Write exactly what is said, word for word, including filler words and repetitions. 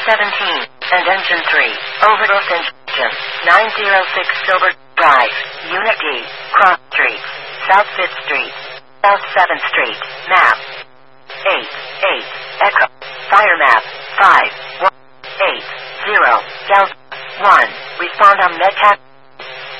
seventeen, and Engine three, over Los Angeles, nine oh six Silver Drive, Unit D, Cross Street, South fifth Street, South seventh Street, map eight, eight, Echo, fire map, five, one, eight, zero, Delta, one, respond on MedTac.